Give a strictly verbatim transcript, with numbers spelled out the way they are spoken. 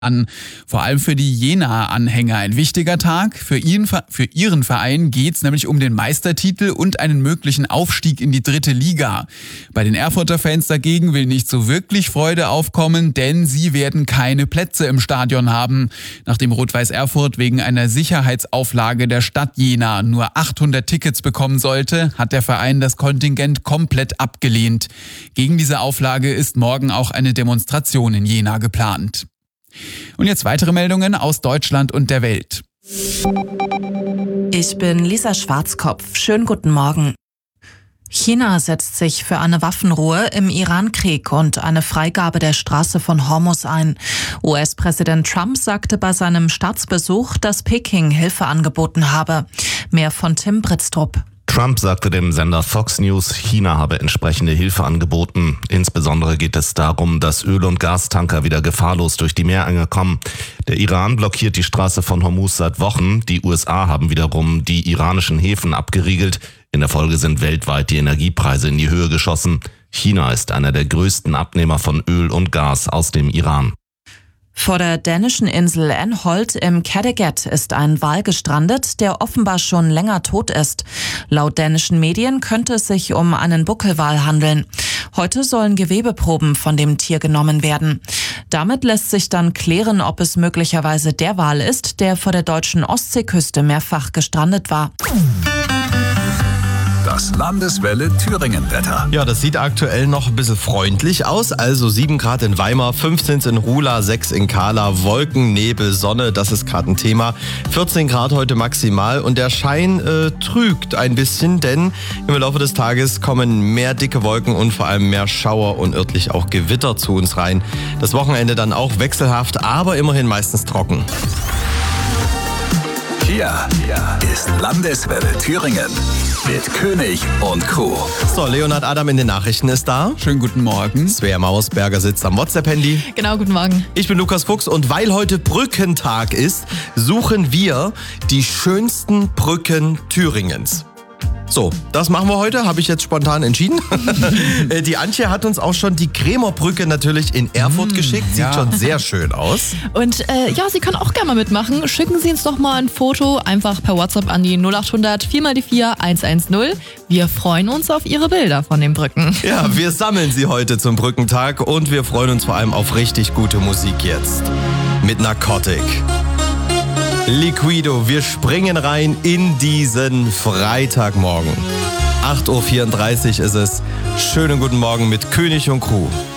an. Vor allem für die Jena-Anhänger ein wichtiger Tag. Für ihren, für ihren Verein geht's nämlich um den Meistertitel und einen möglichen Aufstieg in die dritte Liga. Bei den Erfurter Fans dagegen will nicht so wirklich Freude aufkommen, denn sie werden keine Plätze im Stadion haben. Nachdem Rot-Weiß Erfurt wegen einer Sicherheitsauflage der Stadt Jena nur achthundert Tickets bekommen sollte, hat der Verein das Kontingent komplett abgelehnt. Gegen diese Auflage ist morgen auch eine Demonstration in Jena geplant. Und jetzt weitere Meldungen aus Deutschland und der Welt. Ich bin Lisa Schwarzkopf. Schönen guten Morgen. China setzt sich für eine Waffenruhe im Iran-Krieg und eine Freigabe der Straße von Hormuz ein. U S-Präsident Trump sagte bei seinem Staatsbesuch, dass Peking Hilfe angeboten habe. Mehr von Tim Britztrup. Trump sagte dem Sender Fox News, China habe entsprechende Hilfe angeboten. Insbesondere geht es darum, dass Öl- und Gastanker wieder gefahrlos durch die Meerenge kommen. Der Iran blockiert die Straße von Hormuz seit Wochen. Die U S A haben wiederum die iranischen Häfen abgeriegelt. In der Folge sind weltweit die Energiepreise in die Höhe geschossen. China ist einer der größten Abnehmer von Öl und Gas aus dem Iran. Vor der dänischen Insel Anholt im Kattegat ist ein Wal gestrandet, der offenbar schon länger tot ist. Laut dänischen Medien könnte es sich um einen Buckelwal handeln. Heute sollen Gewebeproben von dem Tier genommen werden. Damit lässt sich dann klären, ob es möglicherweise der Wal ist, der vor der deutschen Ostseeküste mehrfach gestrandet war. Das Landeswelle Thüringen-Wetter. Ja, das sieht aktuell noch ein bisschen freundlich aus. Also sieben Grad in Weimar, fünfzehn in Rula, sechs in Kahla, Wolken, Nebel, Sonne, das ist gerade ein Thema. vierzehn Grad heute maximal und der Schein äh, trügt ein bisschen, denn im Laufe des Tages kommen mehr dicke Wolken und vor allem mehr Schauer und örtlich auch Gewitter zu uns rein. Das Wochenende dann auch wechselhaft, aber immerhin meistens trocken. Hier ist Landeswelle Thüringen mit König und Crew. So, Leonhard Adam in den Nachrichten ist da. Schönen guten Morgen. Svea Mausberger sitzt am WhatsApp-Handy. Genau, guten Morgen. Ich bin Lukas Fuchs und weil heute Brückentag ist, suchen wir die schönsten Brücken Thüringens. So, das machen wir heute, habe ich jetzt spontan entschieden. Die Antje hat uns auch schon die Krämerbrücke natürlich in Erfurt mmh, geschickt. Sieht ja schon sehr schön aus. Und äh, ja, Sie können auch gerne mal mitmachen. Schicken Sie uns doch mal ein Foto einfach per WhatsApp an die null acht hundert vier mal die vier eins eins null. Wir freuen uns auf Ihre Bilder von den Brücken. Ja, wir sammeln sie heute zum Brückentag und wir freuen uns vor allem auf richtig gute Musik jetzt. Mit Narcotic. Liquido, wir springen rein in diesen Freitagmorgen. acht Uhr vierunddreißig ist es. Schönen guten Morgen mit König und Crew.